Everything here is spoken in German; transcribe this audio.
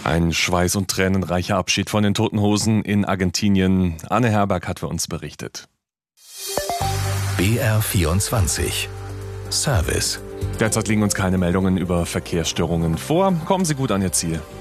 Ein schweiß- und tränenreicher Abschied von den Toten Hosen in Argentinien. Anne Herberg hat für uns berichtet. BR24 Service. Derzeit liegen uns keine Meldungen über Verkehrsstörungen vor. Kommen Sie gut an Ihr Ziel.